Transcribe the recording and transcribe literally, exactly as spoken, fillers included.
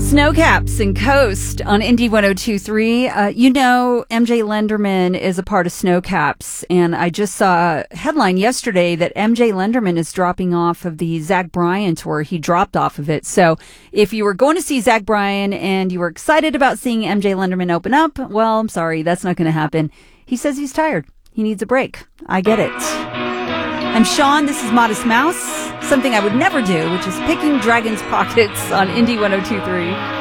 Snowcaps and Coast on Indy one oh two point three. Uh, you know, M J Lenderman is a part of Snowcaps, and I just saw a headline yesterday that M J Lenderman is dropping off of the Zach Bryan tour. He dropped off of it. So if you were going to see Zach Bryan and you were excited about seeing M J Lenderman open up, well, I'm sorry, that's not going to happen. He says he's tired. He needs a break. I get it. I'm Sean. This is Modest Mouse. Something I would never do, which is picking dragons' pockets on Indy one oh two point three.